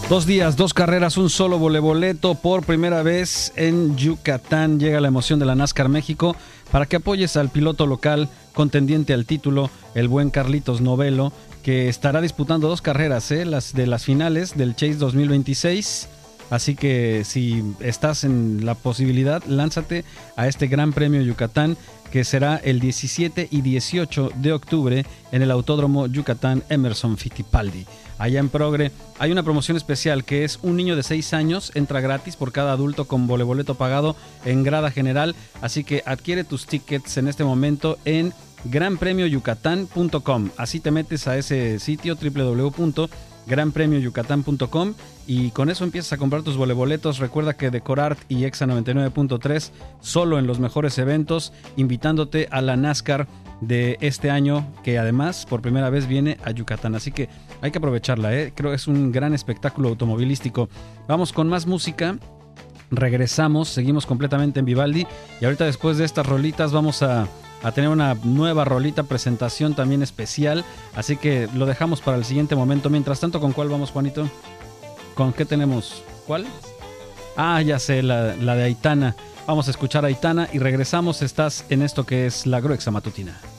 2 días, 2 carreras, un solo voleboleto. Por primera vez en Yucatán llega la emoción de la NASCAR México para que apoyes al piloto local contendiente al título, el buen Carlitos Novelo, que estará disputando 2 carreras, las de las finales del Chase 2026. Así que si estás en la posibilidad, lánzate a este Gran Premio Yucatán, que será el 17 y 18 de octubre en el Autódromo Yucatán Emerson Fittipaldi. Allá en Progre hay una promoción especial que es un niño de 6 años entra gratis por cada adulto con voleboleto pagado en grada general. Así que adquiere tus tickets en este momento en granpremioyucatán.com. Así te metes a ese sitio www.granpremioyucatán.com y con eso empiezas a comprar tus voleboletos. Recuerda que Decorart y Exa 99.3 solo en los mejores eventos, invitándote a la NASCAR de este año, que además por primera vez viene a Yucatán, así que hay que aprovecharla, creo que es un gran espectáculo automovilístico. Vamos con más música, regresamos, seguimos completamente en Vivaldi y ahorita después de estas rolitas vamos a tener una nueva rolita, presentación también especial, así que lo dejamos para el siguiente momento. Mientras tanto, ¿con cuál vamos, Juanito? ¿Con qué tenemos? ¿Cuál? Ah, ya sé, la de Aitana. Vamos a escuchar a Aitana y regresamos. Estás en esto que es La Gruexa Matutina.